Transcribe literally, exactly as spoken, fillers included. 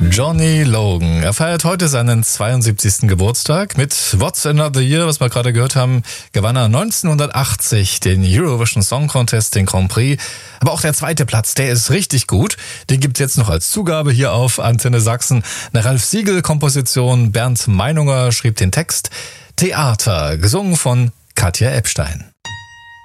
Johnny Logan. Er feiert heute seinen zweiundsiebzigsten Geburtstag. Mit What's Another Year, was wir gerade gehört haben, gewann er neunzehnhundertachtzig den Eurovision Song Contest, den Grand Prix. Aber auch der zweite Platz, der ist richtig gut. Den gibt's jetzt noch als Zugabe hier auf Antenne Sachsen. Eine Ralf Siegel-Komposition. Bernd Meinunger schrieb den Text. Theater, gesungen von Katja Epstein.